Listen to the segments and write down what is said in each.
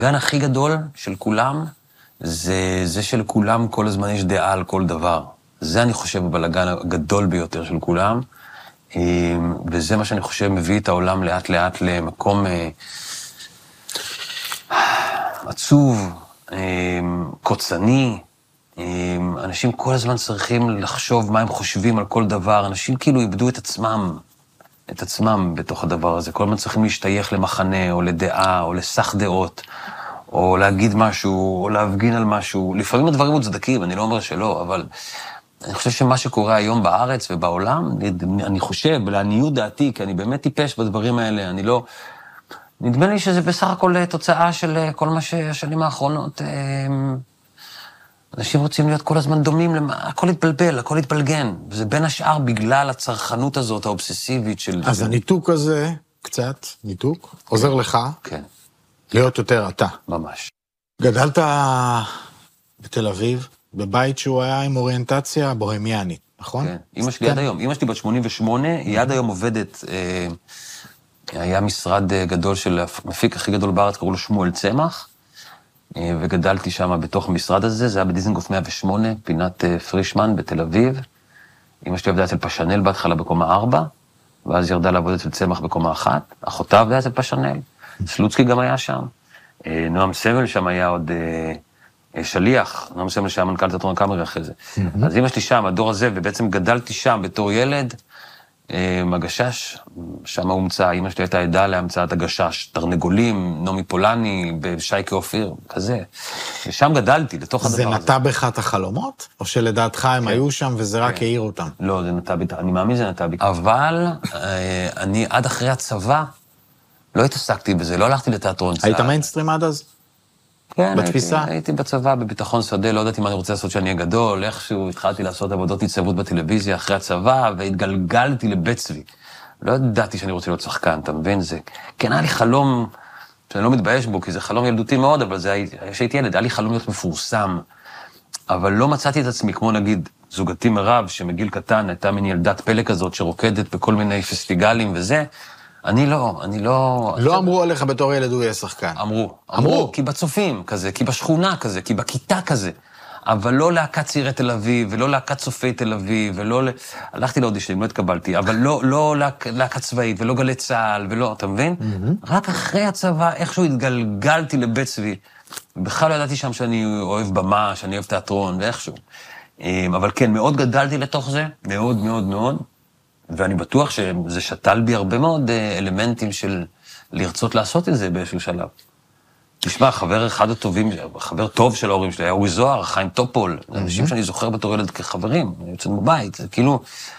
הגן הכי גדול של כולם, זה שלכולם כל הזמן יש דעה על כל דבר. זה אני חושב הבלגן הגדול ביותר של כולם, וזה מה שאני חושב מביא את העולם לאט לאט למקום עצוב, קוצני. אנשים כל הזמן צריכים לחשוב מה הם חושבים על כל דבר. אנשים כאילו איבדו את עצמם בתוך הדבר הזה. כל הזמן צריכים להשתייך למחנה, או לדעה, או לסך דעות, או להגיד משהו, או להפגין על משהו. לפעמים הדברים מוצדקים, אני לא אומר שלא, אבל אני חושב שמה שקורה היום בארץ ובעולם, אני חושב, לעניות דעתי, כי אני באמת טיפש בדברים האלה, אני לא... נדמה לי שזה בסך הכל תוצאה של כל מה שהשנים האחרונות... אנשים רוצים להיות כל הזמן דומים, הכל התבלבל, הכל התבלגן, וזה בין השאר בגלל הצרכנות הזאת, האובססיבית של... אז הניתוק הזה, קצת, ניתוק, עוזר לך כן. להיות יותר אתה. ממש. גדלת בתל אביב, בבית שהוא היה עם אוריינטציה בוהמיאנית, נכון? כן, אמא שלי עד היום, אמא שלי בת 88, היא עד היום עובדת, היה משרד גדול של המפיק הכי גדול בארץ, קראו לו שמואל צמח, וגדלתי שם בתוך המשרד הזה, זה היה בדיזנגוף 108, פינת פרישמן בתל אביב. אמא שלי עבדה אצל פשנל בהתחלה בקומה 4, ואז ירדה לעבוד אצל צמח בקומה 1, אחותה עבדה אצל פשנל, סלוצקי גם היה שם, נועם סמל שם היה עוד שליח, נועם סמל שהיה מנכ"ל תיאטרון הקאמרי אחרי זה. אז אמא שלי שם, הדור הזה, ובעצם גדלתי שם בתור ילד, הגשש, שם הומצא, אמא שלי הייתה עדה להמצאת הגשש, תרנגולים, נעמי פולני, בשייקה אופיר, כזה. ושם גדלתי, לתוך הדבר הזה. זה נטע בך את החלומות? או שלדעתך הם היו שם וזה רק העיר אותם? לא, זה נטע בי, אני מאמין שזה נטע בי. אבל אני עד אחרי הצבא לא התעסקתי בזה, לא הלכתי לתיאטרון צה"ל. היית מיינסטרים עד אז? כן, בתפיסה? הייתי בצבא, בביטחון שדה, לא ידעתי מה אני רוצה לעשות שאני אהיה גדול, איכשהו התחלתי לעשות עבודות הצטייבות בטלוויזיה אחרי הצבא, והתגלגלתי לבית צבי. לא ידעתי שאני רוצה להיות שחקן, אתה מבין? זה, כן, היה לי חלום, שאני לא מתבייש בו, כי זה חלום ילדותי מאוד, אבל זה היה שהייתי ילד, היה לי חלום להיות מפורסם, אבל לא מצאתי את עצמי, כמו נגיד, זוגתי מירב, שמגיל קטן הייתה מין ילדת פלא כזאת, שרוקדת בכל מיני פסטיגלים וזה, אני לא... לא אמרו עליך בתור ילד הוא יהיה שחקן. אמרו, כי בצופים כזה, כי בשכונה כזה, כי בכיתה כזה. אבל לא להקת צעירי תל אביב, ולא להקת צופי תל אביב, ולא... הלכתי לאודישנים, לא התקבלתי, אבל לא להקת צבאית, ולא גלי צהל, ולא, אתה מבין? רק אחרי הצבא, איכשהו התגלגלתי לבית צבי. בכלל לא ידעתי שם שאני אוהב במה, שאני אוהב תיאטרון, ואיכשהו. אבל כן, מאוד גדלתי לתוך זה, מאוד מאוד מאוד. ואני בטוח שזה שתל בי הרבה מאוד אלמנטים של לרצות לעשות את זה באיזשהו שלב. תשמע, חבר אחד הטובים, חבר טוב של ההורים שלי, היה אורי זוהר, חיים טופול, אנשים שאני זוכר בתור ילד כחברים, אני יוצא בבית, זה כאילו...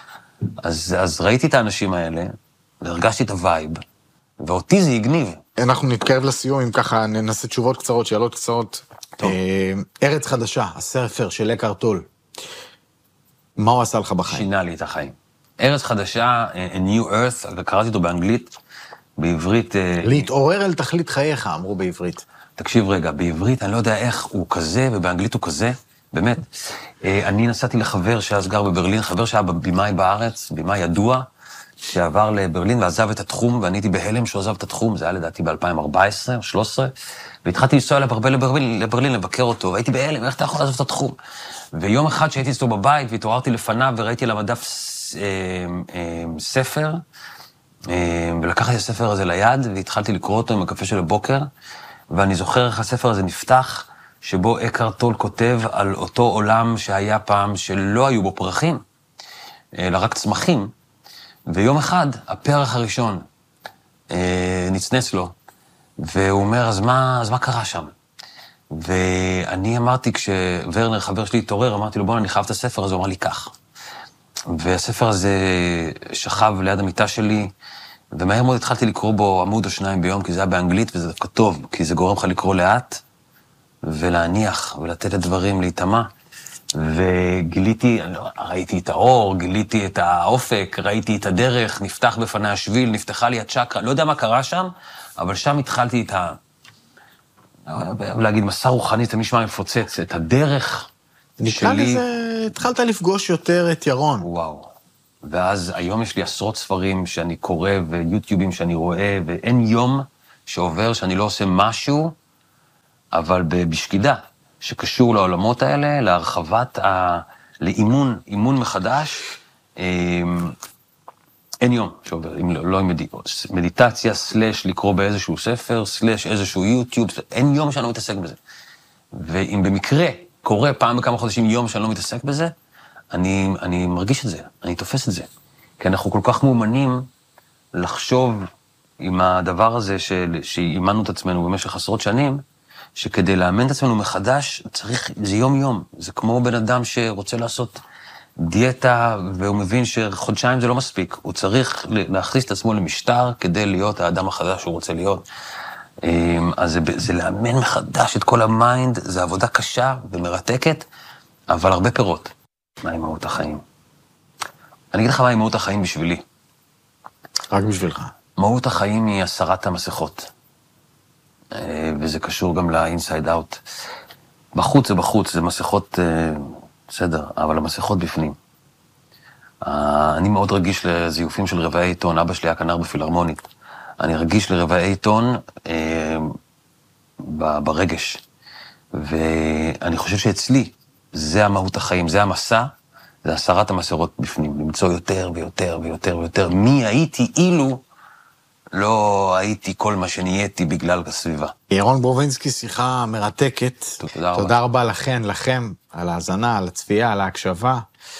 אז ראיתי את האנשים האלה, והרגשתי את הווייב, ואותי זה הגניב. אנחנו נתקרב לסיום, אם ככה ננסה תשובות קצרות, שאלות קצרות. טוב. ארץ חדשה, הספר של אקהרט טול. מה הוא עשה לך בחיים? שינה לי את החיים. ארץ חדשה, A New Earth, קראתי אותו באנגלית, בעברית... להתעורר אל תכלית חייך, אמרו בעברית. תקשיב רגע, בעברית אני לא יודע איך הוא כזה, ובאנגלית הוא כזה, באמת. אני נסעתי לחבר שאז גר בברלין, חבר שהיה במאי בארץ, במאי ידוע, שעבר לברלין ועזב את התחום, ואני הייתי בהלם שהוא עזב את התחום, זה היה לדעתי ב-2014 או 2013, והתחלתי לנסוע אליו הרבה לברלין לבקר אותו, והייתי בהלם, איך אתה יכול לעזוב את התחום? ויום אחד שהייתי אצלו בבית, והתעוררתי לפניו, וראיתי על המדף ספר, ולקחתי את הספר הזה ליד, והתחלתי לקרוא אותו עם הקפה של הבוקר, ואני זוכר איך הספר הזה נפתח, שבו אקהרט טול כותב על אותו עולם שהיה פעם שלא היו בו פרחים, אלא רק צמחים, ויום אחד הפרח הראשון נצנץ לו, והוא אומר, אז מה קרה שם? ואני אמרתי, כשוורנר, חבר שלי, התעורר, אמרתי לו, בוא, אני חייב את הספר הזה, הוא אמר לי, כך. והספר הזה שכב ליד המיטה שלי, ומהר מאוד התחלתי לקרוא בו עמוד או שניים ביום, כי זה היה באנגלית, וזה דווקא טוב, כי זה גורם לך לקרוא לאט, ולהניח, ולתת לדברים להיטמע. וגיליתי, ראיתי את האור, גיליתי את האופק, ראיתי את הדרך, נפתח בפני השביל, נפתחה לי הצ'קרה, לא יודע מה קרה שם, אבל שם התחלתי את להגיד, מסע רוחני, זה משמע מפוצץ, את הדרך שלי. נקרא לזה, התחלת לפגוש יותר את ירון. וואו. ואז היום יש לי עשרות ספרים שאני קורא, ויוטיובים שאני רואה, ואין יום שעובר שאני לא עושה משהו אבל בשקידה, שקשור לעולמות האלה, להרחבת, לאימון מחדש, אין יום שעובר, אם לא עם מדיטציה, סלש לקרוא באיזשהו ספר, סלש איזשהו יוטיוב, אין יום שאני לא מתעסק בזה. ואם במקרה קורה פעם בכמה חודשים יום שאני לא מתעסק בזה, אני מרגיש את זה, אני תופס את זה. כי אנחנו כל כך מאומנים לחשוב עם הדבר הזה שאימנו את עצמנו במשך עשרות שנים, שכדי לאמן את עצמנו מחדש, צריך, זה יום-יום. זה כמו בן אדם שרוצה לעשות דיאטה, והוא מבין שחודשיים זה לא מספיק. הוא צריך להכניס את עצמו למשטר כדי להיות האדם החדש שהוא רוצה להיות. אז זה לאמן מחדש את כל המיינד, זה עבודה קשה ומרתקת, אבל הרבה פירות. מהי מהות החיים? אני אגיד לך מהי מהות החיים בשבילי. רק בשבילך. מהות החיים היא הסרת המסכות. וזה קשור גם לאינסייד אאוט. בחוץ זה בחוץ, זה מסכות, בסדר, אבל המסכות בפנים. אני מאוד רגיש לזיופים של רבעי עיתון, אבא שלי היה כנר בפילהרמונית. אני רגיש לרבעי עיתון ברגש. ואני חושב שאצלי, זה המהות החיים, זה המסע, זה הסרת המסכות בפנים, למצוא יותר ויותר ויותר ויותר. מי הייתי אילו לא הייתי כל מה שנהייתי בגלל הסביבה. ירון ברובינסקי, שיחה מרתקת. תודה רבה לכם, על ההאזנה, על הצפייה, על ההקשבה,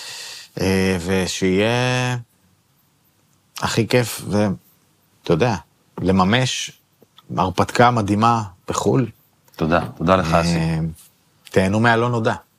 ושיהיה הכי כיף, ואתה יודע, לממש הרפתקה מדהימה בחול. תודה לך, אסי. תהנו מהלא נודע.